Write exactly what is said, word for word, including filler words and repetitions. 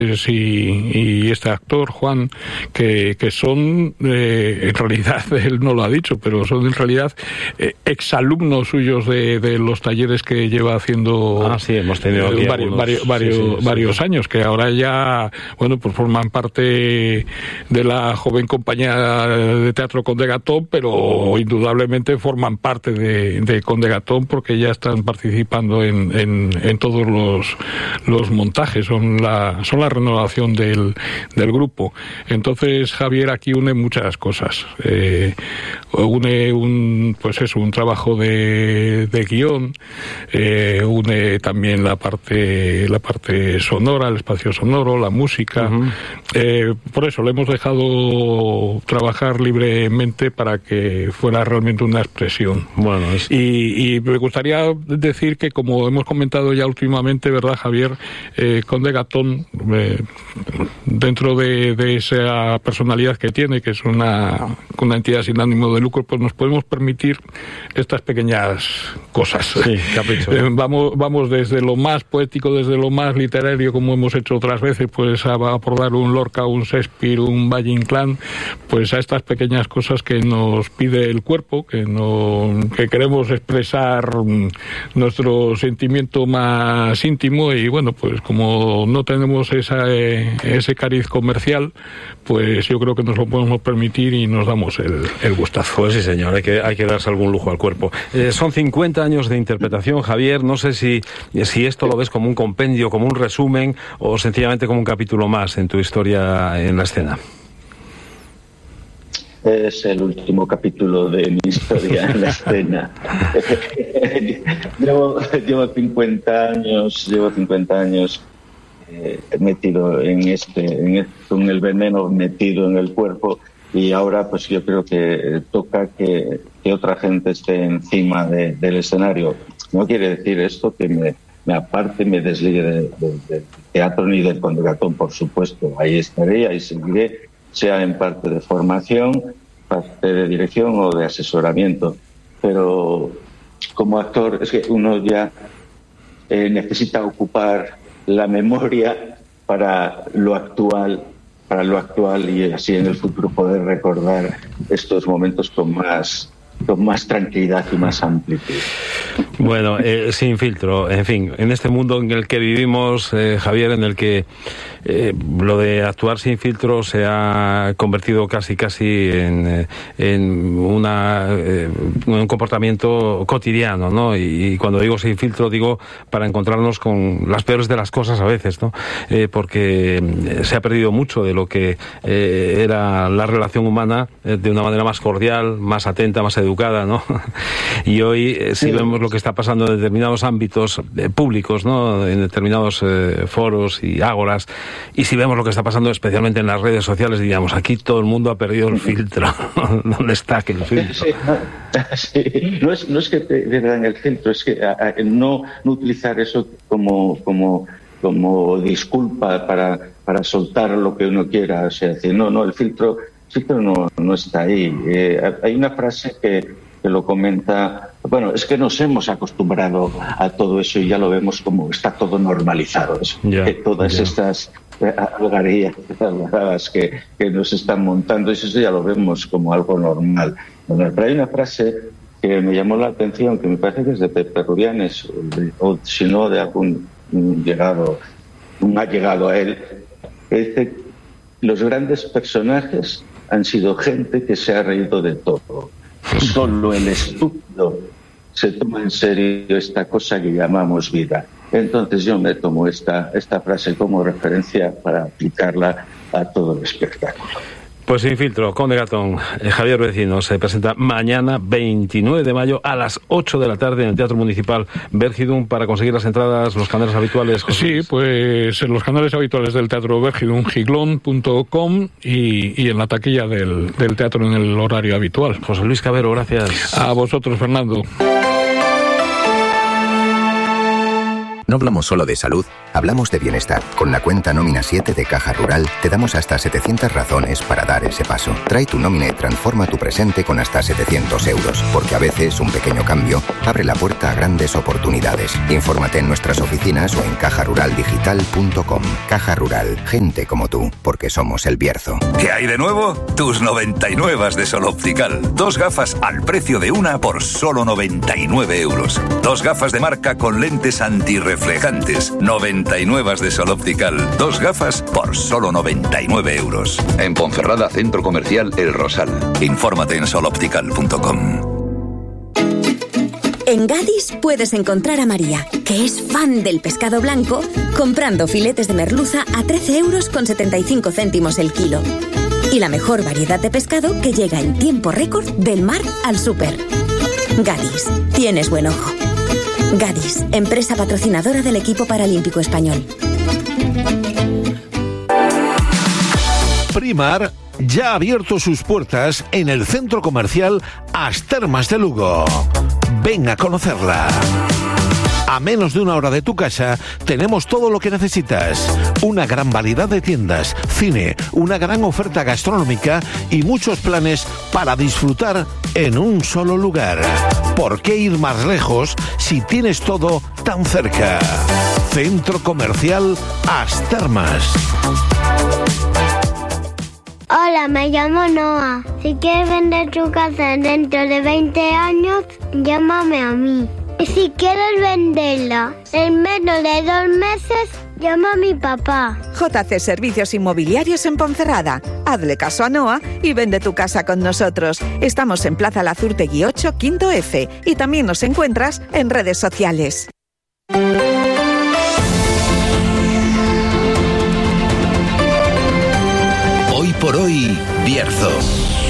Y, y este actor, Juan, que, que son, eh, en realidad, él no lo ha dicho, pero son en realidad eh, exalumnos suyos de, de los talleres que lleva haciendo ah, sí, hemos tenido aquí eh, varios, algunos, varios, varios, sí, sí, varios sí. años, que ahora ya, bueno, pues forman parte de la joven compañía de teatro Conde Gatón, pero indudablemente forman parte de, de Conde Gatón porque ya están participando en, en, en todos los, los montajes, son la, son la renovación del, del grupo. Entonces Javier aquí une muchas cosas, eh, une un, pues eso, un trabajo de, de guión, eh, une también la parte, la parte sonora, el espacio sonoro, la música. Uh-huh. eh, por eso le hemos dejado trabajar libremente para que fuera realmente una expresión. Bueno, es... y, y me gustaría decir que, como hemos comentado ya últimamente, ¿verdad, Javier? Eh, Conde Gatón, eh, dentro de, de esa personalidad que tiene, que es una, una entidad sin ánimo de lucro, pues nos podemos permitir estas pequeñas cosas. Sí, capricho. Eh, vamos, vamos desde lo más poético, desde lo más literario, como hemos hecho otras veces, pues a abordar un Lorca, un Shakespeare, un Valle Inclán, pues a estas pequeñas cosas que nos pide el cuerpo, que, no, que queremos expresar nuestro sentimiento más íntimo, y bueno, pues como no tenemos esa, eh, ese cariz comercial, pues yo creo que nos lo podemos permitir y nos damos el, el gustazo. Pues sí, señor, hay que, hay que darse algún lujo al cuerpo. Eh, son cincuenta años de interpretación, Javier. No sé si, si esto lo ves como un compendio, como un resumen, o sencillamente como un capítulo más en tu historia en la escena. Es el último capítulo de mi historia en la escena. llevo, llevo cincuenta años, llevo cincuenta años eh, metido en este, en este, con el veneno metido en el cuerpo, y ahora pues yo creo que toca que, que otra gente esté encima de, del escenario. No quiere decir esto que me, me aparte, me desligue de, de, de teatro ni del Conde Gatón, por supuesto. Ahí estaré, ahí seguiré, sea en parte de formación, parte de dirección o de asesoramiento. Pero como actor es que uno ya eh, necesita ocupar la memoria para lo actual, para lo actual y así en el futuro poder recordar estos momentos con más, con más tranquilidad y más amplitud. Bueno, eh, sin filtro, en fin, en este mundo en el que vivimos, eh, Javier, en el que eh, lo de actuar sin filtro se ha convertido casi casi en, eh, en una, eh, un comportamiento cotidiano, ¿no? Y, y cuando digo sin filtro digo para encontrarnos con las peores de las cosas a veces, ¿no? Eh, porque se ha perdido mucho de lo que eh, era la relación humana eh, de una manera más cordial, más atenta, más educada, ¿no? Y hoy eh, si vemos lo que está pasando en determinados ámbitos eh, públicos, ¿no? En determinados eh, foros y ágoras, y si vemos lo que está pasando especialmente en las redes sociales, diríamos, aquí todo el mundo ha perdido el filtro. ¿Dónde está aquel filtro? Sí, no, sí. No, es, no es que pierdan el filtro, es que a, a, no, no utilizar eso como, como, como disculpa para, para soltar lo que uno quiera. O sea, decir, no, no, el filtro, el filtro no, no está ahí. Eh, hay una frase que que lo comenta, bueno, es que nos hemos acostumbrado a todo eso y ya lo vemos como está todo normalizado, eso, yeah, que todas yeah. estas algarías que, que nos están montando, eso ya lo vemos como algo normal. Bueno, pero hay una frase que me llamó la atención, que me parece que es de Pepe Rubianes, o, o si no de algún llegado, un ha llegado a él, que dice: los grandes personajes han sido gente que se ha reído de todo. Solo el estúpido se toma en serio esta cosa que llamamos vida. Entonces yo me tomo esta, esta frase como referencia para aplicarla a todo el espectáculo. Pues sin filtro, Conde Gatón. eh, Javier Vecino se presenta mañana veintinueve de mayo a las ocho de la tarde en el Teatro Municipal Vergidum. Para conseguir las entradas, los canales habituales, José Sí, Luis. Pues en los canales habituales del Teatro Vergidum, giglón punto com, y, y en la taquilla del, del teatro en el horario habitual. José Luis Cabero, gracias. A vosotros, Fernando. No hablamos solo de salud, hablamos de bienestar. Con la cuenta Nómina siete de Caja Rural te damos hasta setecientas razones para dar ese paso. Trae tu nómina y transforma tu presente con hasta setecientos euros, porque a veces un pequeño cambio abre la puerta a grandes oportunidades. Infórmate en nuestras oficinas o en caja rural digital punto com. Caja Rural, gente como tú, porque somos el Bierzo. ¿Qué hay de nuevo? Tus noventa y nueve de Sol Optical. Dos gafas al precio de una por solo noventa y nueve euros. Dos gafas de marca con lentes antirreflejantes. noventa y nueve de Sol Optical. Dos gafas por solo noventa y nueve euros. En Ponferrada, Centro Comercial El Rosal. Infórmate en sol optical punto com. En Gadis puedes encontrar a María, que es fan del pescado blanco, comprando filetes de merluza a trece euros con setenta y cinco céntimos el kilo. Y la mejor variedad de pescado que llega en tiempo récord del mar al súper. Gadis, tienes buen ojo. Gadis, empresa patrocinadora del equipo paralímpico español. Primar ya ha abierto sus puertas en el centro comercial As Termas de Lugo. Ven a conocerla. A menos de una hora de tu casa tenemos todo lo que necesitas. Una gran variedad de tiendas, cine, una gran oferta gastronómica y muchos planes para disfrutar en un solo lugar. ¿Por qué ir más lejos si tienes todo tan cerca? Centro Comercial As Termas. Hola, me llamo Noah. Si quieres vender tu casa dentro de veinte años, llámame a mí. Y si quieres venderla en menos de dos meses, llama a mi papá. J C Servicios Inmobiliarios en Ponferrada. Hazle caso a Noah y vende tu casa con nosotros. Estamos en Plaza Lazurtegui ocho, quinto F. Y también nos encuentras en redes sociales. Hoy por hoy, Bierzo.